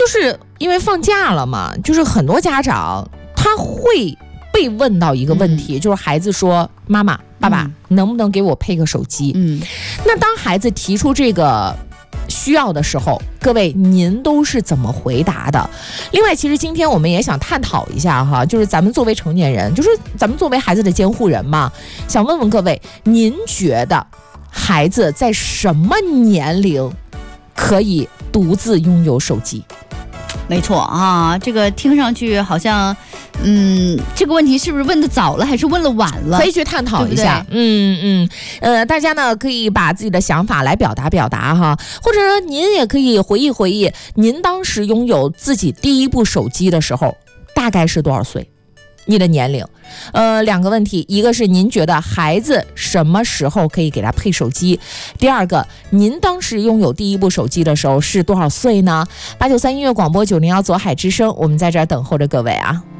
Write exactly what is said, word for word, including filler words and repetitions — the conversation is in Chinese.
就是因为放假了嘛，就是很多家长他会被问到一个问题，嗯、就是孩子说：“妈妈、爸爸，嗯、能不能给我配个手机？”嗯，那当孩子提出这个需要的时候，各位您都是怎么回答的？另外，其实今天我们也想探讨一下哈，就是咱们作为成年人，就是咱们作为孩子的监护人嘛，想问问各位，您觉得孩子在什么年龄可以独自拥有手机？ 没错啊，这个听上去好像，嗯，这个问题是不是问的早了，还是问了晚了？ 可以去探讨一下。对对嗯嗯，呃，大家呢可以把自己的想法来表达表达哈，或者说您也可以回忆回忆，您当时拥有自己第一部手机的时候，大概是多少岁？你的年龄，呃，两个问题，一个是您觉得孩子什么时候可以给他配手机？第二个，您当时拥有第一部手机的时候是多少岁呢？八九三音乐广播九零幺左海之声，我们在这儿等候着各位啊。